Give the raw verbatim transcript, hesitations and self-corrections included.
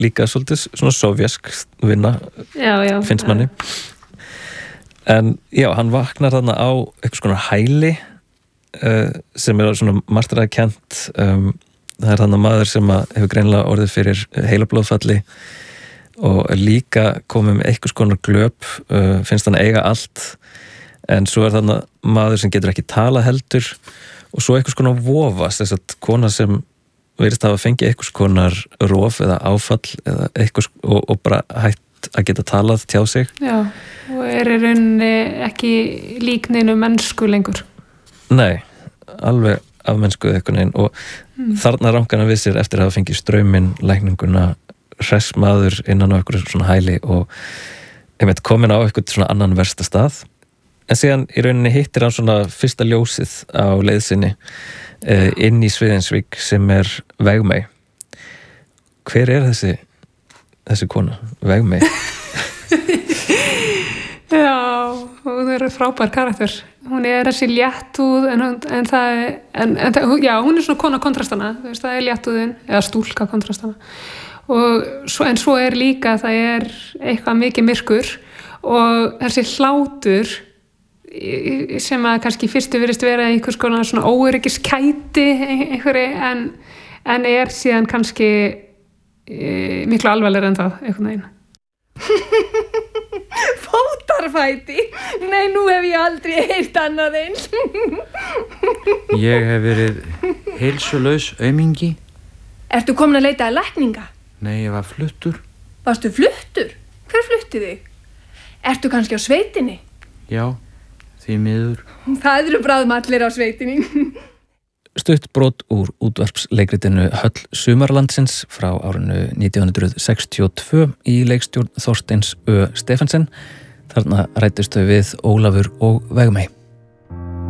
líka svolítið svona sovjask vinna já, já, finnst manni já. En já, hann vaknar þarna á eitthvað svona hæli uh, sem er svona martraðkennt um, það er þarna maður sem hefur greinilega orðið fyrir heilablóðfalli og líka komið með eitthvað svona glöp uh, finnst hann eiga allt en svo er þarna maður sem getur ekki tala heldur og svo eitthvað svona vofa þess að kona sem verðist hafa fengið eitthvað konar rof eða áfall eða eitthvað og, og bara hætt að geta talað tjá sig. Já, og er í rauninni ekki líkninu mennsku lengur. Nei, alveg af mennsku eitthvað neginn og mm. þarna rangar hann við sér eftir að hafa fengið strauminn, lækninguna, hress maður innan á eitthvað svona hæli og einmitt komin á eitthvað svona annan versta stað. En síðan í rauninni hittir hann svona fyrsta ljósið á leiðsinni Uh, inn í Sviðinsvík sem er Vegmey. Hver er þessi þessi kona? Vegmey? Já, hún er frábær karakter. Hún er þessi léttúð en, en það en, en, já, hún er svona kona kontrastana, þú veist, það er léttúðin eða stúlka kontrastana og svo, en svo er líka það er eitthvað mikið myrkur og þessi hlátur sem að kannski fyrstu virðist vera einhvers konar svona óöryggiskæti einhverju en, en er síðan kannski e, miklu alvarlegri en það einhvern veginn. Fótarfæti? Nei, nú hef ég aldrei heyrt annað eins. Ég hef verið heilsulaus aumingi. Ertu komin að leita að lækninga? Nei, ég var fluttur. Varstu fluttur? Hver flutti þig? Ertu kannski á sveitinni? Já. Því miður. Það eru bráðum allir á sveitinni. Stutt brot úr útvarpsleikritinu Höll Sumarlandsins frá árinu nítján hundruð sextíu og tvö í leikstjórn Þorsteins Ö. Stephensen. Þarna ræddust þau við Ólafur og Vegmey.